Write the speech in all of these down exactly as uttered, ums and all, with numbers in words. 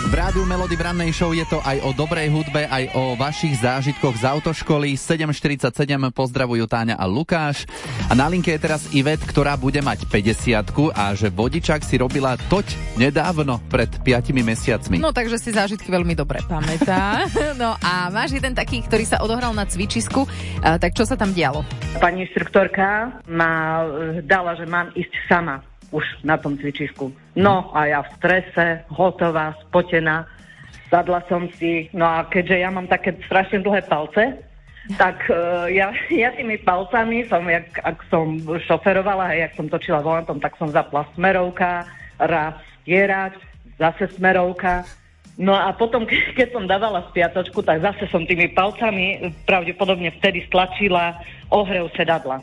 V rádiu Melody v rannej show je to aj o dobrej hudbe, aj o vašich zážitkoch z autoškoly. sedem štyridsaťsedem pozdravujú Táňa a Lukáš. A na linke je teraz Ivet, ktorá bude mať päťdesiatku a že vodičák si robila toť nedávno, pred piatimi mesiacmi. No takže si zážitky veľmi dobre pamätá. No a máš jeden taký, ktorý sa odohral na cvičisku, a, tak čo sa tam dialo? Pani inštruktorka ma dala, že mám ísť sama už na tom cvičisku. No a ja v strese, hotová, spotená, sadla som si, no a keďže ja mám také strašne dlhé palce, tak uh, ja, ja tými palcami som, jak, ak som šoferovala, hej, jak som točila volantom, tak som zapla smerovka, raz stierač, zase smerovka. No a potom, ke, keď som dávala spiatočku, tak zase som tými palcami pravdepodobne vtedy stlačila ohrev sedadla.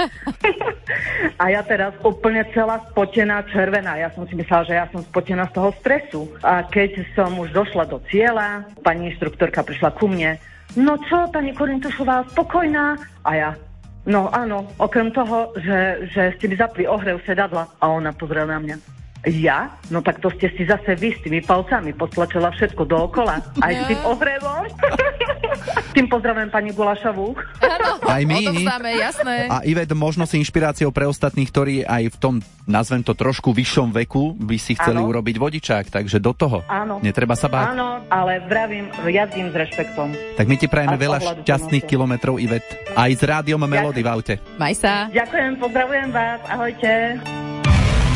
A ja teraz úplne celá spotená, červená. Ja som si myslela, že ja som spotená z toho stresu. A keď som už došla do cieľa, pani inštruktorka prišla ku mne. No čo, pani Korintušová, spokojná? A ja, no áno, okrem toho, že, že ste mi zapli ohrev sedadla. A ona pozrela na mňa. Ja? No tak to ste si zase vy s tými palcami potlačila všetko dookola. Aj s tým ohrevom. Tým pozdravujem pani Gulašovú. Áno, aj my. odovzdáme, jasné. A Ivet, možno si inšpiráciou pre ostatných, ktorí aj v tom, nazvem to trošku vyššom veku, by si chceli Áno. urobiť vodičák, takže do toho. Áno. Netreba sa báť. Áno, ale vravím, jazdím s rešpektom. Tak my ti prajeme A veľa ohľadu šťastných plnosti. kilometrov, Ivet. Aj s rádiom Melody v aute. Maj sa. Ďakujem, pozdravujem vás, ahojte.